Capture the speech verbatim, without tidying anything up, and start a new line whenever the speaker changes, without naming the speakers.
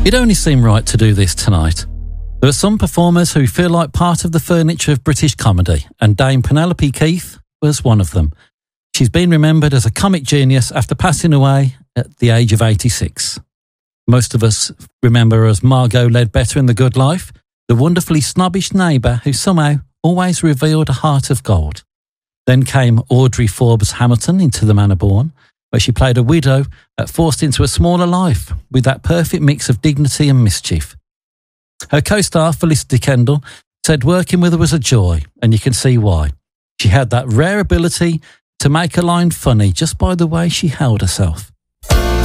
It only seemed right to do this tonight. There are some performers who feel like part of the furniture of British comedy, and Dame Penelope Keith was one of them. She's been remembered as a comic genius after passing away at the age of eighty-six. Most of us remember her as Margot Ledbetter in The Good Life, the wonderfully snobbish neighbour who somehow always revealed a heart of gold. Then came Audrey Forbes Hamilton in To the Manor Born, where she played a widow forced into a smaller life with that perfect mix of dignity and mischief. Her co-star Felicity Kendall said working with her was a joy, and you can see why. She had that rare ability to make a line funny just by the way she held herself.